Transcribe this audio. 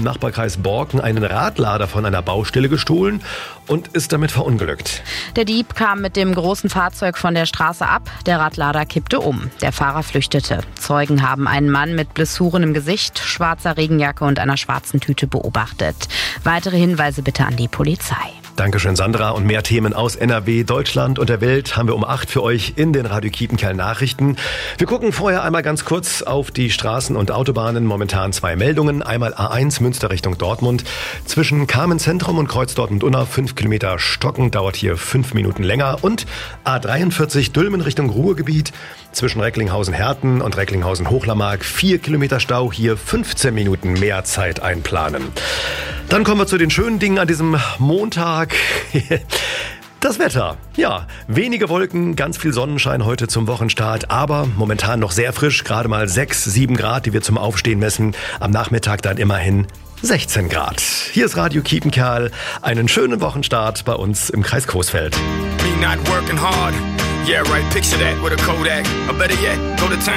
Nachbarkreis Borken einen Radlader von einer Baustelle gestohlen und ist damit verunglückt. Der Dieb kam mit dem großen Fahrzeug von der Straße ab. Der Radlader kippte um. Der Fahrer flüchtete. Zeugen haben einen Mann mit Blessuren im Gesicht, schwarzer Regenjacke und einer schwarzen Tüte beobachtet. Weitere Hinweise bitte an die Polizei. Dankeschön, Sandra. Und mehr Themen aus NRW, Deutschland und der Welt haben wir um 8 für euch in den Radio Kiepenkerl Nachrichten. Wir gucken vorher einmal ganz kurz auf die Straßen und Autobahnen. Momentan 2 Meldungen. Einmal A1 Münster Richtung Dortmund. Zwischen Kamen Zentrum und Kreuz Dortmund-Unna 5 Kilometer stocken, dauert hier 5 Minuten länger. Und A43 Dülmen Richtung Ruhrgebiet. Zwischen Recklinghausen-Herten und Recklinghausen-Hochlammark 4 Kilometer Stau, hier 15 Minuten mehr Zeit einplanen. Dann kommen wir zu den schönen Dingen an diesem Montag. Das Wetter. Ja, wenige Wolken, ganz viel Sonnenschein heute zum Wochenstart, aber momentan noch sehr frisch, gerade mal 6, 7 Grad, die wir zum Aufstehen messen. Am Nachmittag dann immerhin 16 Grad. Hier ist Radio Kiepenkerl. Einen schönen Wochenstart bei uns im Kreis Coesfeld. Me not working hard. Yeah, right, picture that with a Kodak. Or better yet, go to town.